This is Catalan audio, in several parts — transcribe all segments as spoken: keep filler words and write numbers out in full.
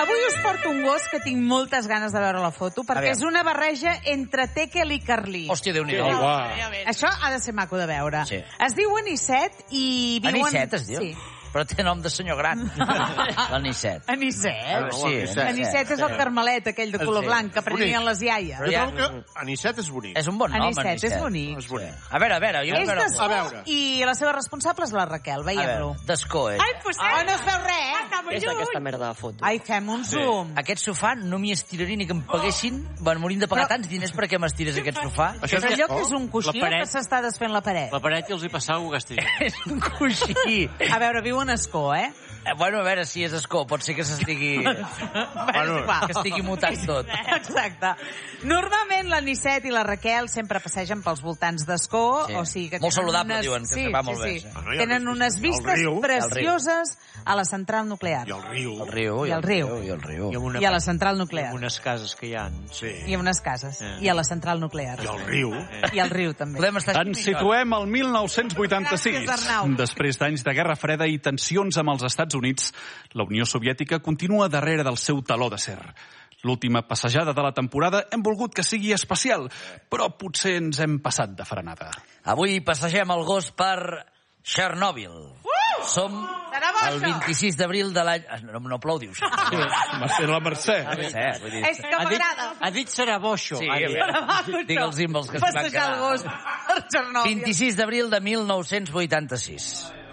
Avui us porto un gos que tinc moltes ganes de veure la foto, perquè és una barreja entre Tekel i Carlí. Hòstia, Déu-n'hi-do. Això ha de ser maco de veure. Sí. Es diu Anicet i viuen... Anicet es diu? Sí. Però té nom de senyor gran. L'Anicet. Anicet? Sí, Anicet és el carmelet, aquell de color blanc, que prenien les iaies. Jo trobo que Anicet és bonic. És un bon nom, Anicet, Anicet. és bonic. És bonic. A veure, a veure. Jo És a veure, d'Escó i la seva responsable és la Raquel, a veure, veiem-lo. d'Escó, eh? Ai, pues, oh, no es veu res, eh? Què és aquesta merda de foto? Ai, fem un zoom. Aquest sofà no m'hi estiraria ni que em paguessin. Van morint de pagar Però- tants diners perquè m'estires aquest sofà. Això És allò que és un coixí La paret- que s'està desfent la paret. La paret i els hi passava ho gastaria. És un coixí. A veure, viu en Escó, eh? Eh, Bueno, a veure si és Escó. Pot ser que s'estigui... Bueno, que estigui mutant tot. Exacte. Normalment l'Anicet i la Raquel sempre passegen pels voltants d'Escó, Sí. o sigui que Molt tenen saludable, unes... diuen, que sí, se va sí, molt bé, sí. sí. Ah, no, ja Tenen has unes vist el vistes riu. precioses a la central nuclear. I el riu. El riu, I el riu. I el riu. I amb una, I a la central i nuclear. amb unes cases que hi ha. Sí. I a unes cases. Eh. I a la central nuclear. I el riu. I al riu, també. Podem estar... Ens situem al mil nou-cents vuitanta-sis. Gràcies, Arnau. Després d'anys de Guerra Freda i tensions amb els Estats Units, la Unió Soviètica continua darrere del seu taló d'acer. L'última passejada de la temporada hem volgut que sigui especial, però potser ens hem passat de frenada. Avui passegem el gos per Chernobyl. Som Serà bo, el això? vint-i-sis d'abril de l'any... Ah, No, no aplaudiu, això. Mercè, la Mercè. Sí, vull dir... És que m'agrada. Ha dit serà bo, això. Sí, Ha dit. a veure, digue'ls símbols que s'hi van Passejar el gos quedar. per Chernobyl. vint-i-sis d'abril de mil nou-cents vuitanta-sis.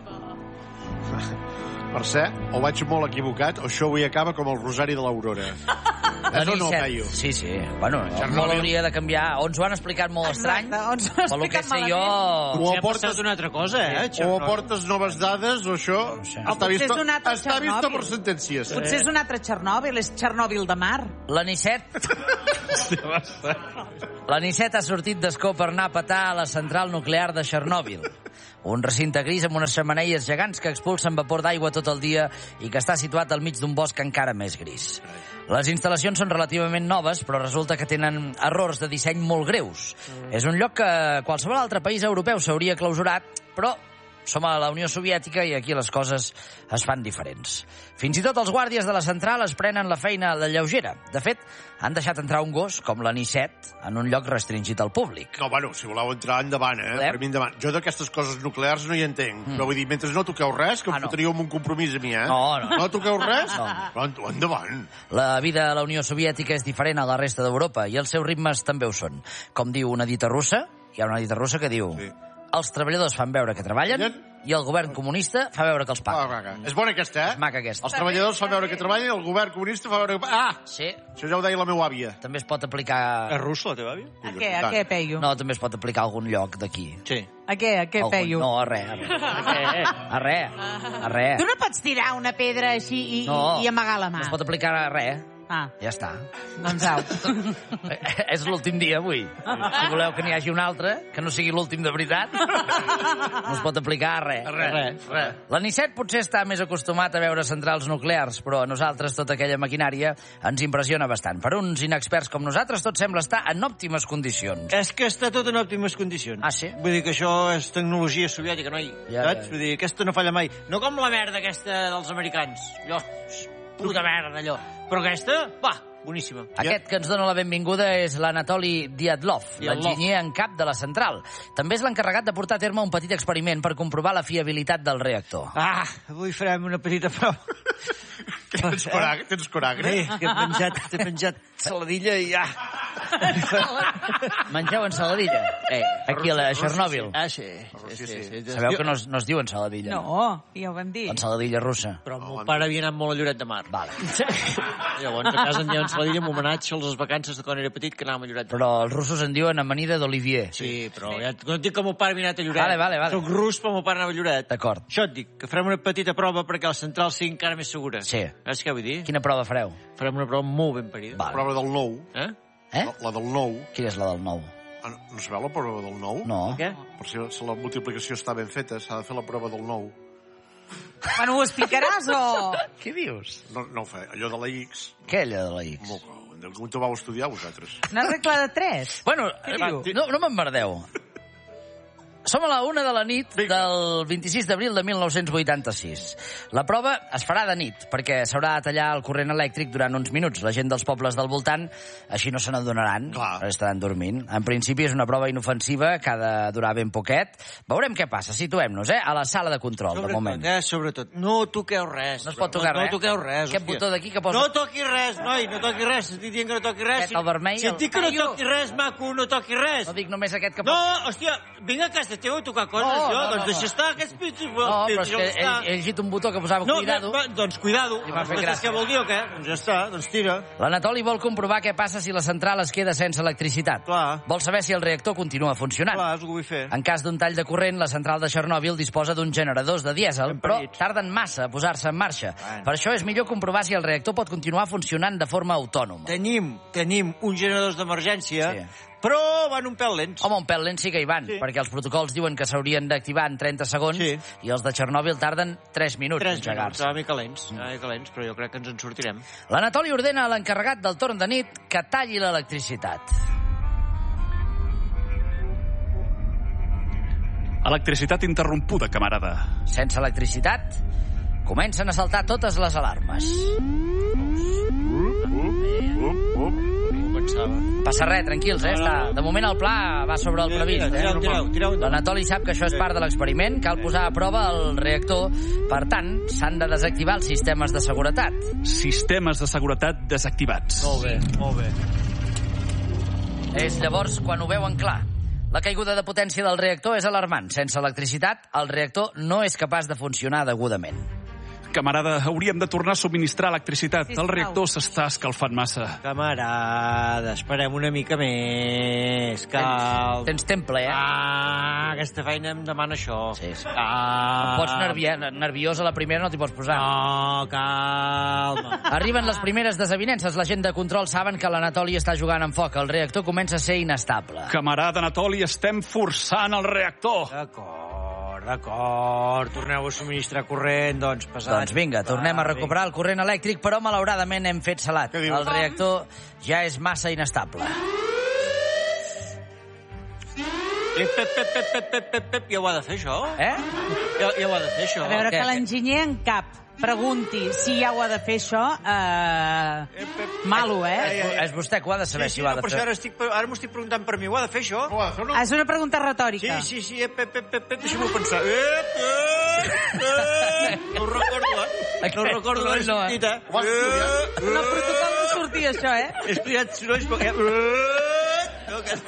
Mercè, o vaig molt equivocat, o això avui acaba com el Rosari de l'Aurora. És o no, Caio? Sí, sí. Bueno, Chernobyl. molt hauria de canviar. O ens ho han explicat molt estrany. Exacte, o ens ho han Pel que explicat sé jo... O Potser ha aportes, passat una altra cosa, eh? o aportes noves dades, o això sé. està potser visto, és un altre està visto Chernobyl. per sentències. Potser és un altre Chernobyl, és Chernobyl de mar. L'Anicet... L'Anicet ha sortit d'Escó per anar a petar a la central nuclear de Chernobyl. Un recinte gris amb unes xemeneies gegants que expulsen vapor d'aigua tot el dia i que està situat al mig d'un bosc encara més gris. Les instal·lacions són relativament noves, però resulta que tenen errors de disseny molt greus. És un lloc que qualsevol altre país europeu s'hauria clausurat, però som a la Unió Soviètica i aquí les coses es fan diferents. Fins i tot els guàrdies de la central es prenen la feina a la lleugera. De fet, han deixat entrar un gos, com l'Anicet, en un lloc restringit al públic. No, bueno, si voleu entrar, endavant, eh? Podem? Per mi, endavant. Jo d'aquestes coses nuclears no hi entenc. Mm. Però vull dir, mentre no toqueu res, que Ah, em no. fotríeu amb un compromís a mi, eh? No, no. No toqueu res? No. Però endavant. La vida a la Unió Soviètica és diferent a la resta d'Europa i els seus ritmes també ho són. Com diu una dita russa, hi ha una dita russa que diu Sí. els treballadors fan veure que treballen i el govern comunista fa veure que els Ah, paga. va, va. És bona aquesta, eh? És maca aquesta. Els treballadors fan veure que treballen i el govern comunista fa veure que... Ah! Sí, Això ja ho deia la meva àvia. també es pot aplicar... És rus, la teva àvia? A què, a què, Peyu? No, també es pot aplicar a algun lloc d'aquí. Sí. A què, a què, Algun- Peyu? No, a res, a res. A res, a res. Tu no pots tirar una pedra així i, No. i, i amagar la mà. No es pot aplicar a res. Ah, Ja està. doncs au. És l'últim dia, avui. Si voleu que n'hi hagi un altre, que no sigui l'últim de veritat, no es pot aplicar a res. Res, res. L'Anicet potser està més acostumat a veure centrals nuclears, però a nosaltres tota aquella maquinària ens impressiona bastant. Per uns inexperts com nosaltres, tot sembla estar en òptimes condicions. És que està tot en òptimes condicions. Ah, sí? Vull dir que això és tecnologia soviètica, noi. Ja, Saps? ja. Vull dir, aquesta no falla mai. No com la merda aquesta dels americans. Allò, puta merda, allò. Però aquesta, va, boníssima. Aquest que ens dona la benvinguda és l'Anatoli Diatlov, Diatlov. l'enginyer en cap de la central. També és l'encarregat de portar a terme un petit experiment per comprovar la fiabilitat del reactor. Ah, avui farem una petita prova. Que tens coragre? Tens coragre? Eh, que he penjat, he penjat saladilla i ja. Mengeu ensaladilla? Eh, aquí a la Chernobyl. Ah, sí. sí, sí, sí. Sabeu que no es, no es diu ensaladilla? No, ja ho vam dir. Ensaladilla russa. Però el meu pare havia anat molt a Lloret de Mar. Vale. Llavors, a casa en diuen saladilla en homenatge a les vacances de quan era petit que anàvem a Lloret de Mar. Però els russos en diuen amanida d'Olivier. Sí, però ja no et dic que el meu pare havia anat a Lloret. Vale, vale, vale. Soc rus, però el meu pare anava a Lloret. D'acord. Això et dic, que farem una petita prova perquè la central sigui encara més segura. Sí. Saps què vull dir? Quina prova fareu? Farem una prova molt ben parida. Vale. Prova del nou. Eh? Eh? La, la del nou. Quina és la del nou? Ah, no, no sabeu la prova del nou? No. Què? Per si, si la multiplicació està ben feta, s'ha de fer la prova del nou. Bueno, ho explicaràs o...? Què dius? No, no ho fa. Allò de la X... Què, allò de la X? Molt cau. On ho vau estudiar, vosaltres? Una regla de tres? Bueno, Què va, diu? no, no m'emmerdeu. Som a la una de la nit del vint-i-sis d'abril de mil nou-cents vuitanta-sis. La prova es farà de nit, perquè s'haurà de tallar el corrent elèctric durant uns minuts. La gent dels pobles del voltant així no se n'adonaran, estaran dormint. En principi és una prova inofensiva que ha de durar ben poquet. Veurem què passa, situem-nos, eh? A la sala de control, sobretot, de moment. Eh? Sobretot, no toqueu res. No es pot tocar no, res? No toqueu res. Aquest botó d'aquí que posa... No toqui res, noi, no toqui res. Estic dient que no toqui res. Aquest, el vermell... Si et dic que no toqui res, maco, no toqui res. No dic només aquest que... No, hòstia, vinc a casa teva a tocar coses. No, jo, no, doncs no, deixa no. estar aquests pitjos. No, però és que he, he llegit un botó que posava no, cuidado. No, doncs cuidado. I m'ha fet gràcia. Què vol dir o què? Doncs ja està, doncs tira. L'Anatoli vol comprovar què passa si la central es queda sense electricitat. Clar. Vol saber si el reactor continua funcionant. Clar, és el que vull fer. En cas d'un tall de corrent, la central de Chernobyl disposa d'uns generadors de dièsel, però tarden massa a posar-se en marxa. Bueno. Per això és millor comprovar si el reactor pot continuar funcionant de forma autònoma. Tenim, tenim uns generadors d'emergència, Sí. però van un pèl lents. Home, un pèl lent sí que hi van, Sí. perquè els protocols diuen que s'haurien d'activar en trenta segons Sí. i els de Chernobyl tarden tres minuts Tres en minuts, engegar-se. una mica lents, una mica lents, però jo crec que ens en sortirem. L'Anatoli ordena a l'encarregat del torn de nit que talli l'electricitat. Electricitat interrompuda, camarada. Sense electricitat, comencen a saltar totes les alarmes. Passa res, tranquils, eh? Està. De moment el pla va sobre el previst, eh? Tireu, tireu, tireu. L'Anatoli sap que això és part de l'experiment, cal posar a prova el reactor, per tant, s'han de desactivar els sistemes de seguretat. Sistemes de seguretat desactivats. Molt bé, molt bé. És llavors quan ho veuen clar. La caiguda de potència del reactor és alarmant. Sense electricitat, el reactor no és capaç de funcionar degudament. Camarada, hauríem de tornar a subministrar electricitat. Sisplau. El reactor s'està escalfant massa. Camarada, esperem una mica més. Cal... Tens temple, eh? Ah, aquesta feina em demana això. Sí, sí. Ah. Et pots nervia, nerviós a la primera, no t'hi pots posar. No, calma. Arriben les primeres desavinences. La gent de control saben que l'Anatoli està jugant amb foc. El reactor comença a ser inestable. Camarada Anatoli, estem forçant el reactor. D'acord, d'acord. Torneu a subministrar corrent, doncs pesat. Doncs vinga, tornem a recuperar el corrent elèctric, però malauradament hem fet salat. Què dius? El reactor ja és massa inestable. Pep, pep, pep, pep, pep, pep, pep, pep, ja ho ha de fer, això? Eh? Ja, ja ho ha de fer, això? A veure, Què? que l'enginyer en cap pregunti si ja ho ha de fer això, eh... malo, eh? Ai, ai, ai. És vostè que ho ha de saber Sí, si sí, ho ha no, de per això fer. ara, estic, ara m'ho estic preguntant per mi. Ho ha de fer, això? Ho ha de fer o no? Ah, és una pregunta Sí, retòrica. sí, sí, ep, ep, ep, ep, ep, deixa'm-ho pensar. Ep, ep, ep, no ho recordo, eh? No ho recordo, no, No, eh? sentit, eh? Ho has estudiat? En el protocol no sortia això, eh? He estudiat sorolls, però... No, que...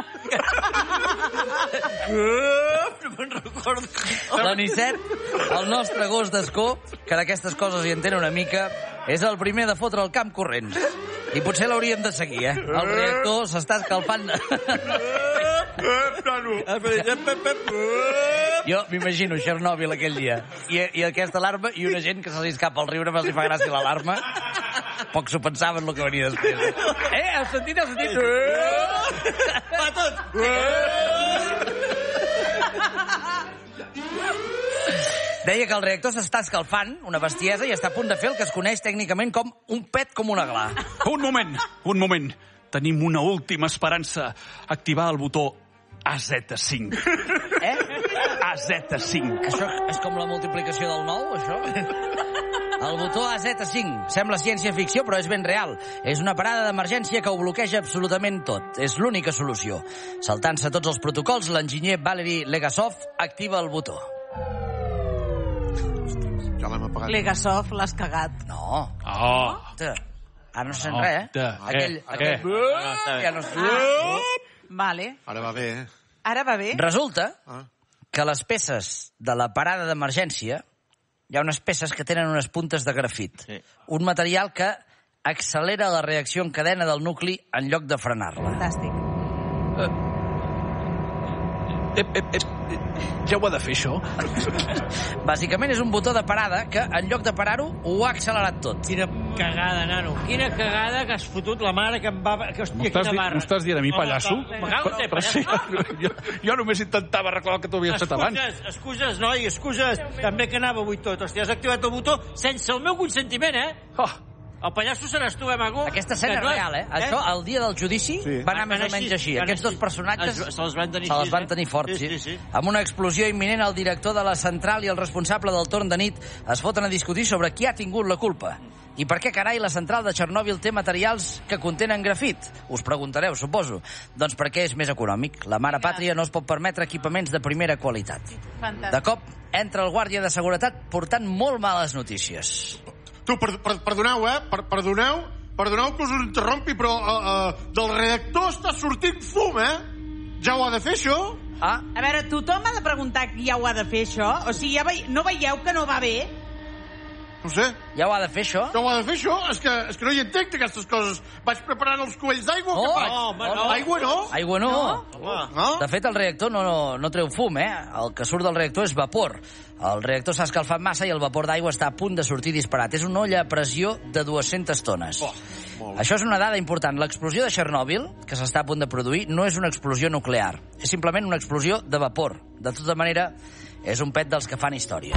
No me'n recordo. L'Anicet, el nostre gos d'escó, que d'aquestes coses hi entén una mica, és el primer de fotre el camp corrents. I potser l'hauríem de seguir, eh? El reactor s'està escalfant. Jo m'imagino Chernobyl aquell dia. I, i aquesta alarma i una gent que se li escapa el riure, però li fa gràcia l'alarma. Poc s'ho pensaven el que venia després. Eh, heu sentit, heu sentit? Va tot! Deia que el reactor s'està escalfant, una bestiesa, i està a punt de fer el que es coneix tècnicament com un pet com una gla. Un moment, un moment. Tenim una última esperança. Activar el botó A Z cinc. Eh? A Z cinc. Això és com la multiplicació del nou, això? El botó A Z cinc. Sembla ciència-ficció, però és ben real. És una parada d'emergència que ho bloqueja absolutament tot. És l'única solució. Saltant-se tots els protocols, l'enginyer Valery Legasov activa el botó. Ja l'hem apagat. Legasov, l'has cagat. No. Oh. Te. Ara no se sent No, res, eh? te. Aquell... Eh, aquell... què? Ja no es... Vale. Ara va bé, eh? Ara va bé? Resulta Ah. que les peces de la parada d'emergència, hi ha unes peces que tenen unes puntes de grafit. Sí. Un material que accelera la reacció en cadena del nucli en lloc de frenar-la. Fantàstic. Ep, ep, ep. Ja ho ha de fer, això? Bàsicament és un botó de parada que, en lloc de parar-ho, ho ha accelerat tot. Quina cagada, nano. Quina cagada que has fotut la mare que em va... Que, hòstia, M'ho estàs, quina di barra. m'ho estàs dient a mi, pallasso? Me cago en te, Però sí, pallasso. jo, jo només intentava arreglar el que tu havies fet abans. Excuses, excuses, noi, excuses. També que anava avui tot. Hòstia, has activat el botó sense el meu consentiment, eh? Oh, El pallasso seràs tu, eh, maco? Aquesta escena és real, eh? Això, el dia del judici, va anar més o menys així. Aquests dos personatges se les van tenir, se les van tenir forts, sí. sí, sí. Amb una explosió imminent, el director de la central i el responsable del torn de nit es foten a discutir sobre qui ha tingut la culpa. I per què, carai, la central de Chernobyl té materials que contenen grafit? Us preguntareu, suposo. Doncs perquè és més econòmic. La mare pàtria no es pot permetre equipaments de primera qualitat. Fantàstic. De cop, entra el guàrdia de seguretat portant molt males notícies. Tu, per, per, perdoneu, eh? Per, perdoneu, perdoneu que us interrompi, però uh, uh, del redactor està sortint fum, eh? Ja ho ha de fer, això? Ah. A veure, tothom ha de preguntar qui ja ho ha de fer, això? O sigui, ja ve... no veieu que no va bé? No sé. Ja ho ha de fer, això? Ja ho ha de fer, això? És que, és que no hi entenc d'aquestes coses. Vaig preparant els cubells d'aigua, Oh, què faig? no, home, no. Aigua no? Aigua no. Home. No? De fet, el reactor no, no, no treu fum, eh? El que surt del reactor és vapor. El reactor s'ha escalfat massa i el vapor d'aigua està a punt de sortir disparat. És una olla a pressió de dues-centes tones. Oh, molt. Això és una dada important. L'explosió de Chernobyl, que s'està a punt de produir, no és una explosió nuclear. És simplement una explosió de vapor. De tota manera, és un pet dels que fan història.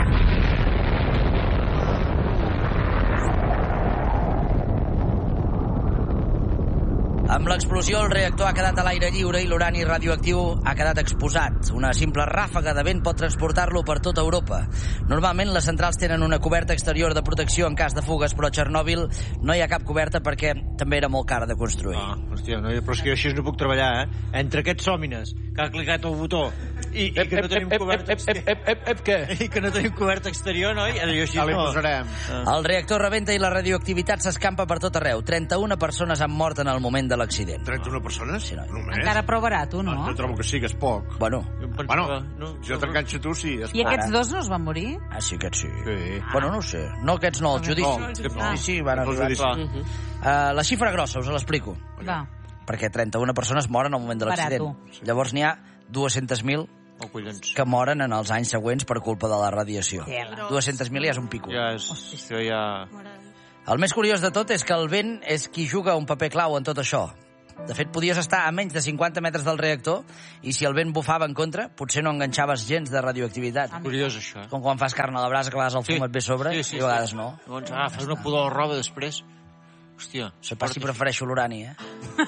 Amb l'explosió, el reactor ha quedat a l'aire lliure i l'urani radioactiu ha quedat exposat. Una simple ràfaga de vent pot transportar-lo per tota Europa. Normalment, les centrals tenen una coberta exterior de protecció en cas de fugues, però a Chernobyl no hi ha cap coberta perquè també era molt cara de construir. Ah, hòstia, no, però és que jo així no puc treballar, eh? Entre aquests sòmines, que ha clicat el botó, i, i que no tenim coberta exterior... I que no tenim coberta exterior, no? I jo així Ja li no. posarem. El reactor rebenta i la radioactivitat s'escampa per tot arreu. trenta-una persones han mort en el moment de l'accident. trenta-una persones? Sí, no. Només? Encara prou barat, no? Jo trobo que sí, que és poc. Bueno, Jo em Bueno, pensava, no, si jo t'enganxo tu, sí, és I poc. aquests dos no es van morir? ah, sí, aquests sí. Sí. Bueno, no ho sé. No, aquests no, el judici. No, aquests no. Sí, sí, van El arribar. judici. Uh, la xifra grossa, us l'explico. Va. Perquè trenta-una persones moren al moment de l'accident. Barato. Llavors n'hi ha dues-centes mil Oh, collons. que moren en els anys següents per culpa de la radiació. Tela. dues-centes mil ja és un pico. Ja és... Això ja... El més curiós de tot és que el vent és qui juga un paper clau en tot això. De fet, podies estar a menys de cinquanta metres del reactor i si el vent bufava en contra, potser no enganxaves gens de radioactivitat. Curiós, això. Com quan fas carn a la brasa, que a vegades el fum et ve sobre sí, sí, i a vegades sí. no. Llavors, ah, fas una pudor a la roba després. Hòstia. Se passi, prefereixo l'urani, eh?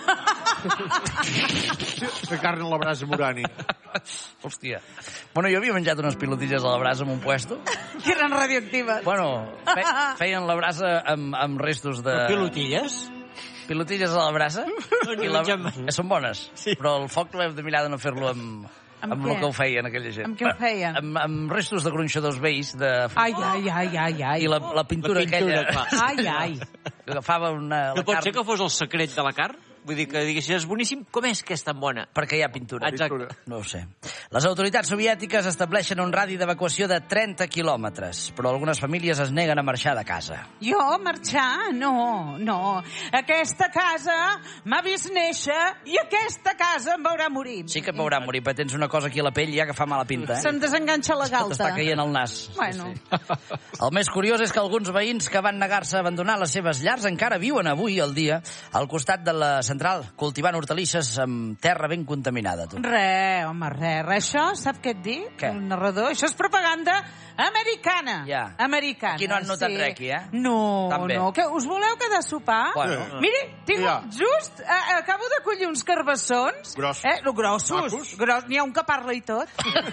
Fer carn a la brasa morani. Hòstia. Bueno, jo havia menjat unes pilotilles a la brasa en un puesto. Que eren radioactives. Bueno, fe, feien la brasa amb, amb restos de... Pilotilles? Pilotilles a la brasa. I la... mengem. Són bones, sí. Però el foc l'hem de mirar de no fer-lo amb... Amb amb què? el que ho feien, aquella gent. Amb què ho feien? Amb, amb restos de gronxadors vells de... Ai, ai, ai, ai, ai. I la, la pintura, La pintura, aquella... clar. Ai, ai. Que agafava una... No la pot carn, ser que fos el secret de la carn? Vull dir que diguessis, és boníssim, com és que és tan bona? perquè hi ha pintura. Exacte. No ho sé. Les autoritats soviètiques estableixen un radi d'evacuació de trenta quilòmetres, però algunes famílies es neguen a marxar de casa. Jo marxar? No, no. Aquesta casa m'ha vist néixer i aquesta casa em veurà morir. Sí que et veurà morir, però tens una cosa aquí a la pell ja que fa mala pinta, eh? Se'm desenganxa la galta. T'està caient el nas. Bueno. El més curiós és que alguns veïns que van negar-se a abandonar les seves llars encara viuen avui al dia al costat de la central, cultivant hortalisses amb terra ben contaminada. Tu. Re, home, re, re. Això, sap què et dic? Què? El narrador. Això és propaganda americana. Ja. Americana. Aquí no han notat sí. res, aquí, eh? No, També. no. Que us voleu quedar a sopar? Bueno. Miri, tinc Ja. just... Eh, acabo de collir uns carbassons. Grossos. Eh, no, grossos. Macos. Gros, N'hi ha un que parla i tot.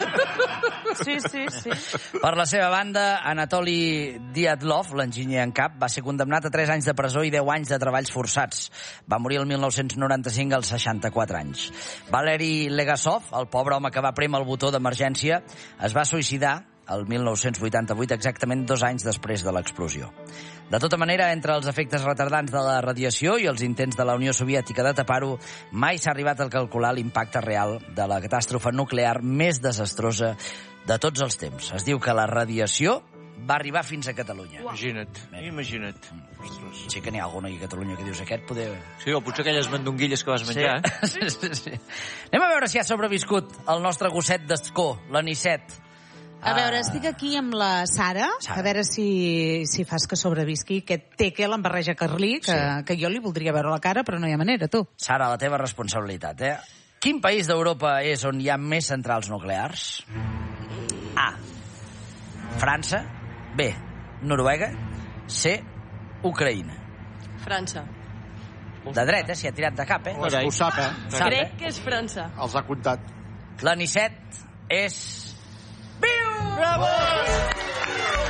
Sí, sí, sí. Per la seva banda, Anatoly Dyatlov, l'enginyer en cap, va ser condemnat a tres anys de presó i deu anys de treballs forçats. Va morir el mil nou-cents noranta-cinc als seixanta-quatre anys. Valeri Legasov, el pobre home que va prémer el botó d'emergència, es va suïcidar el mil nou-cents vuitanta-vuit, exactament dos anys després de l'explosió. De tota manera, entre els efectes retardants de la radiació i els intents de la Unió Soviètica de tapar-ho, mai s'ha arribat a calcular l'impacte real de la catàstrofe nuclear més desastrosa de tots els temps. Es diu que la radiació va arribar fins a Catalunya. Imagina't, imagina't. Sí que n'hi ha algun aquí a Catalunya que dius aquest poder... Sí, o potser aquelles mandonguilles que vas menjar, eh? Sí, sí, sí. Anem a veure si ha sobreviscut el nostre gosset d'escó, l'anisset. A veure, estic aquí amb la Sara, Sara. a veure si, si fas que sobrevisqui aquest teque, l'embarreja carlí, que, Sí. que jo li voldria veure la cara, però no hi ha manera, tu. Sara, la teva responsabilitat, eh? Quin país d'Europa és on hi ha més centrals nuclears? A. França. B. Noruega. C. Ucraïna. França. De dret, eh? S'hi ha tirat de cap, eh? Ho sap, eh? Sap, Crec eh? que és França. Els ha comptat. L'Anicet és... Viu! Bravo!